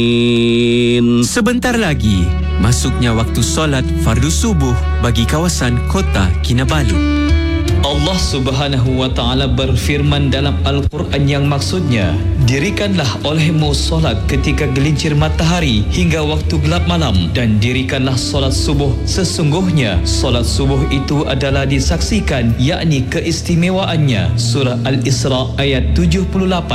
Sebentar lagi, masuknya waktu solat fardu subuh bagi kawasan Kota Kinabalu. Allah Subhanahu wa Ta'ala berfirman dalam Al-Quran yang maksudnya, dirikanlah olehmu solat ketika gelincir matahari hingga waktu gelap malam, dan dirikanlah solat subuh. Sesungguhnya solat subuh itu adalah disaksikan, yakni keistimewaannya. Surah Al-Isra ayat 78.